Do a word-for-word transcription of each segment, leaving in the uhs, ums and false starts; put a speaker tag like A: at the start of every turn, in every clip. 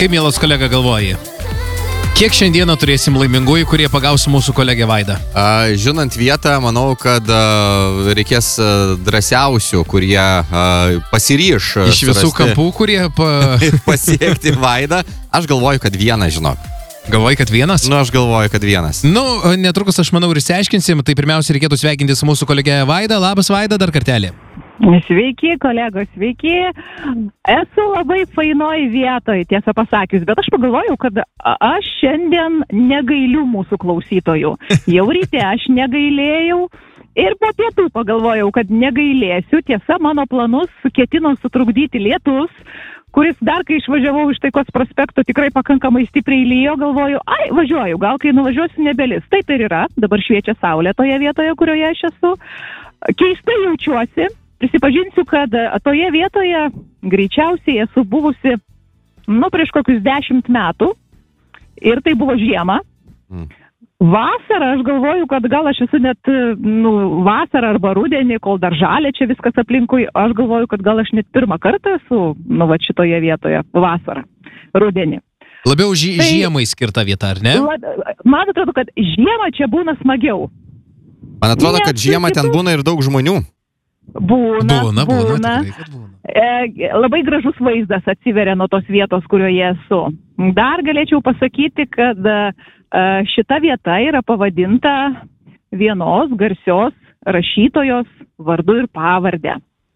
A: Kaip, mielas kolega, galvoji? Kiek šiandieną turėsim laimingųjų, kurie pagaus mūsų kolegę Vaidą?
B: A, žinant vietą, manau, kad a, reikės a, drąsiausių, kurie a, pasiryš a,
A: Iš visų
B: surasti,
A: kampų, kurie pa...
B: pasiekti Vaidą. Aš galvoju, kad vieną, žinok.
A: Galvoji, kad vienas?
B: Nu, aš galvoju, kad vienas.
A: Nu, netrukus aš manau ir išsiaiškinsim. Tai pirmiausia, reikėtų sveikinti su mūsų kolegė Vaida. Labas, Vaida, dar kartelį.
C: Sveiki, kolegos, sveiki. Esu labai fainoj vietoj, tiesą pasakius, bet aš pagalvojau, kad aš šiandien negailiu mūsų klausytojų. Jau ryte aš negailėjau ir po pietų pagalvojau, kad negailėsiu. Tiesa, mano planus ketino sutrukdyti lietus, kuris dar kai išvažiavau iš Taikos prospekto tikrai pakankamai stipriai lyjo, galvoju, ai, važiuoju, gal kai nuvažiuosiu nebelis. Taip ir yra, dabar šviečia saulė toje vietoje, kurioje aš esu. Keistai jaučiuosi. Prisipažinsiu, kad toje vietoje greičiausiai esu buvusi, nu, prieš kokius dešimt metų ir tai buvo žiema. Mm. Vasarą aš galvoju, kad gal aš esu net, nu, vasarą arba rudenį, kol dar žalia čia viskas aplinkui, aš galvoju, kad gal aš net pirmą kartą esu, nu, va, šitoje vietoje, vasarą, rudenį.
A: Labiau ži tai, žiemai skirta vieta, ar ne?
C: Man atrodo, kad žiemą čia būna smagiau.
B: Man atrodo, kad žiemą ten būna ir daug žmonių.
C: Būna,
A: būna,
C: būna.
A: būna, tikrai, būna.
C: E, labai gražus vaizdas atsiveria nuo tos vietos, kurioje esu. Dar galėčiau pasakyti, kad e, šita vieta yra pavadinta vienos garsios rašytojos vardu ir pavardę.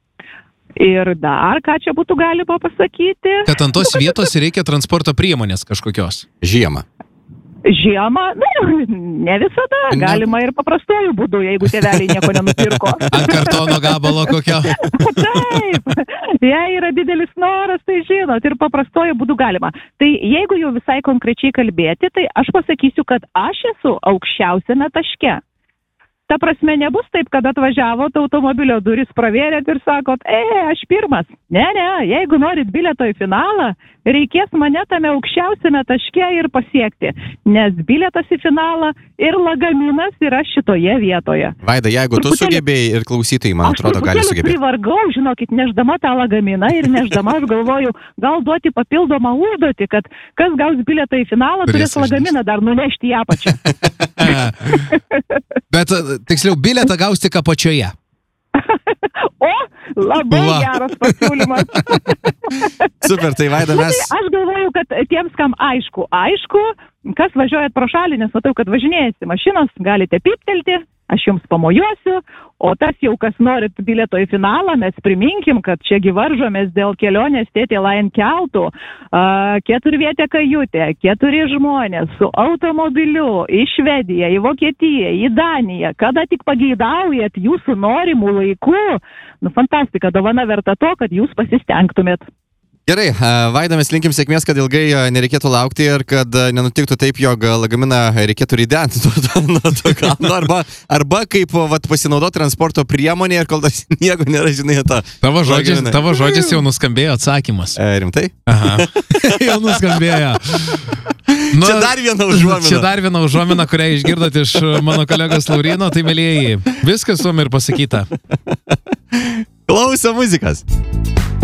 C: Ir dar, ką čia būtų galima pasakyti?
A: Kad ant tos vietos reikia transporto priemonės kažkokios.
B: Žiemą.
C: Žiemą, nu, ne visada, galima ir paprastojų būdų, jeigu tėveliai nieko nenupirko.
A: Ant kartono gabalo kokio?
C: Taip, jei yra didelis noras, tai žinot, ir paprastojų būdų galima. Tai jeigu jau visai konkrečiai kalbėti, tai aš pasakysiu, kad aš esu aukščiausiame taške. Ta prasme, nebus taip, kad atvažiavot automobilio duris, pravėrėt ir sakot, e, aš pirmas. Ne, ne, jeigu norit bileto į finalą, reikės mane tame aukščiausiame taške ir pasiekti. Nes biletas į finalą ir lagaminas yra šitoje vietoje.
B: Vaida, jeigu tu sugebėjai ir klausytojai, man atrodo, gali sugebėti.
C: Aš privargau, žinokit, neždama tą lagaminą ir neždama aš galvoju, gal duoti papildomą užduotį, kad kas gaus biletą į finalą, turės lagaminą dar nunešti į apačią.
A: Bet tiksliau, bilietą gaus tik apačioje.
C: O, labai Va. geras pasiūlymas.
B: Super, tai Vaida, mes...
C: Tai aš galvoju, kad tiems, kam aišku, aišku, kas važiuojat pro šalį, nes matau, kad važinėjasi mašinos, galite piptelti, aš jums pamojuosiu, o tas jau, kas norit bileto į finalą, mes priminkim, kad čiagi varžomės dėl kelionės Tėtė Lain keltų, keturvietė kajutė, keturi žmonės su automobiliu į Švediją, į Vokietiją, į Daniją, kada tik pageidaujat jūsų norimų laikų, nu fantastika, dovana verta to, kad jūs pasistengtumėt.
B: Gerai, Vaida, mes linkim sėkmės, kad ilgai nereikėtų laukti ir kad nenutiktų taip, jog lagaminą reikėtų ridenti nuo to kalno, arba, arba kaip vat, pasinaudoti transporto priemonė ir kol tas nieko nėra, žinai, tą...
A: Tavo žodžiais, tavo žodžiais jau nuskambėjo atsakymas.
B: E, rimtai?
A: Aha, jau nuskambėjo. Nu,
B: čia dar viena užuomina.
A: Čia dar viena užuomina, kurią išgirdot iš mano kolegos Laurino, tai mėlėjai, viskas su ir pasakyta.
B: Klauso muzikas.